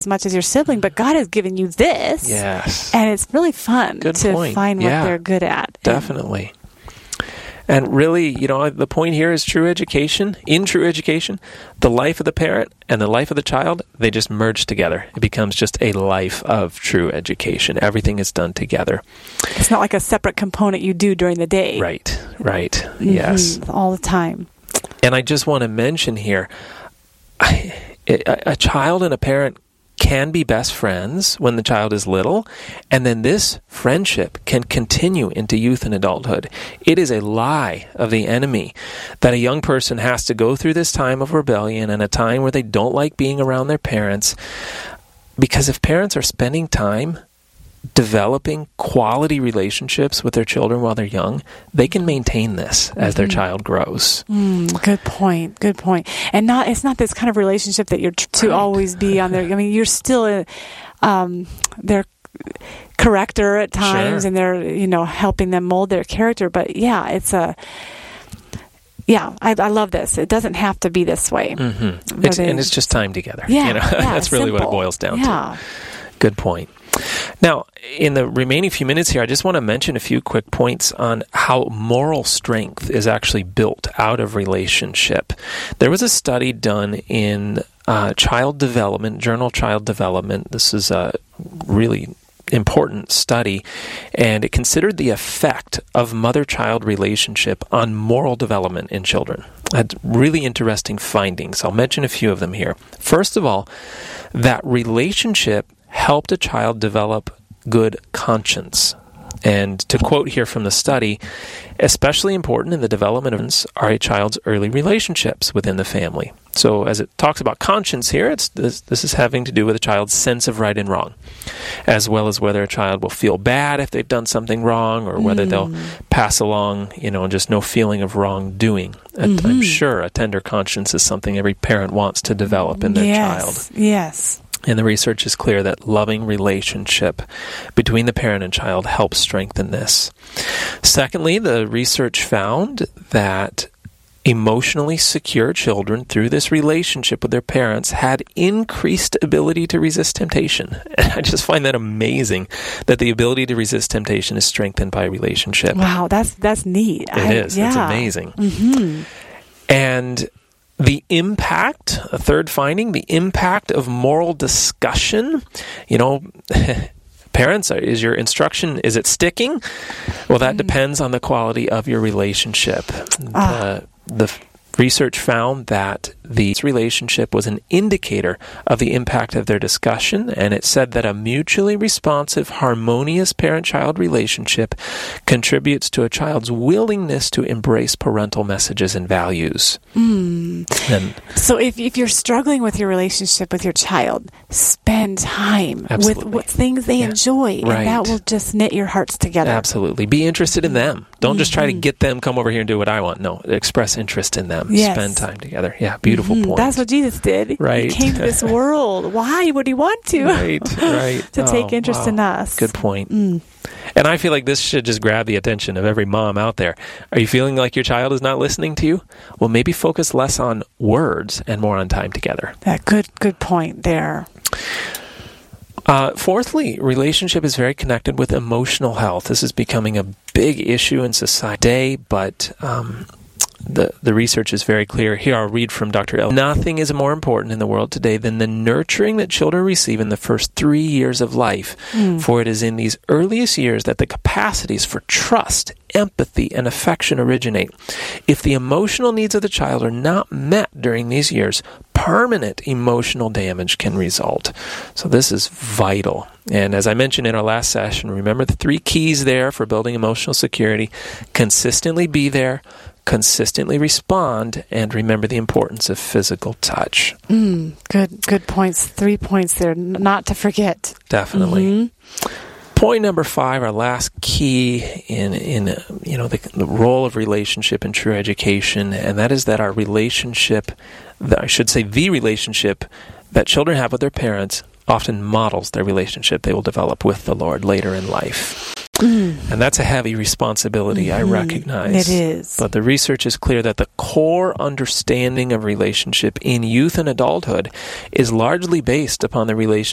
as much as your sibling, but God has given you this. Yes. And it's really fun to find what they're good at. Definitely. And really, the point here is true education. In true education, the life of the parent and the life of the child, they just merge together. It becomes just a life of true education. Everything is done together. It's not like a separate component you do during the day. Right. Yes. All the time. And I just want to mention here, a child and a parent can be best friends when the child is little, and then this friendship can continue into youth and adulthood. It is a lie of the enemy that a young person has to go through this time of rebellion and a time where they don't like being around their parents, because if parents are spending time developing quality relationships with their children while they're young, they can maintain this as their child grows. Good point. And it's not this kind of relationship that you're to always be on their, you're still their corrector at times, Sure. and they're, helping them mold their character. But I love this. It doesn't have to be this way. Mm-hmm. It's just time together. That's really simple. what it boils down to. Good point. Now, in the remaining few minutes here, I just want to mention a few quick points on how moral strength is actually built out of relationship. There was a study done in Child Development, Journal Child Development. This is a really important study, and it considered the effect of mother-child relationship on moral development in children. Had really interesting findings. I'll mention a few of them here. First of all, that relationship helped a child develop good conscience. And to quote here from the study, especially important in the development of are a child's early relationships within the family. So as it talks about conscience here, this is having to do with a child's sense of right and wrong, as well as whether a child will feel bad if they've done something wrong, or whether they'll pass along, just no feeling of wrongdoing. I'm sure a tender conscience is something every parent wants to develop in their child. Yes. And the research is clear that loving relationship between the parent and child helps strengthen this. Secondly, the research found that emotionally secure children through this relationship with their parents had increased ability to resist temptation. And I just find that amazing that the ability to resist temptation is strengthened by a relationship. Wow, that's neat. It is. It's amazing. Mm-hmm. And the impact, a third finding, the impact of moral discussion. Parents, is your instruction, is it sticking? Well, that depends on the quality of your relationship. The research found that the relationship was an indicator of the impact of their discussion, and it said that a mutually responsive, harmonious parent-child relationship contributes to a child's willingness to embrace parental messages and values. So if you're struggling with your relationship with your child, spend time with what things they enjoy, and that will just knit your hearts together. Absolutely. Be interested in them. Don't just try to get them, come over here and do what I want. No, express interest in them. Yes. Spend time together. Yeah, beautiful point. That's what Jesus did. Right. He came to this world. Why would he want to? Right. To take interest in us. Good point. And I feel like this should just grab the attention of every mom out there. Are you feeling like your child is not listening to you? Well, maybe focus less on words and more on time together. That good point there. Fourthly, relationship is very connected with emotional health. This is becoming a big issue in society today, but the research is very clear. Here I'll read from Dr. L. Nothing is more important in the world today than the nurturing that children receive in the first 3 years of life. For it is in these earliest years that the capacities for trust, empathy, and affection originate. If the emotional needs of the child are not met during these years, permanent emotional damage can result. So this is vital. And as I mentioned in our last session, remember the 3 keys there for building emotional security. Consistently be there, consistently respond, and remember the importance of physical touch. Good points. 3 points there, not to forget. Definitely. Point number 5, our last key in the role of relationship in true education, and that is that our relationship, the relationship that children have with their parents often models their relationship they will develop with the Lord later in life. And that's a heavy responsibility, I recognize. It is. But the research is clear that the core understanding of relationship in youth and adulthood is largely based upon the relationship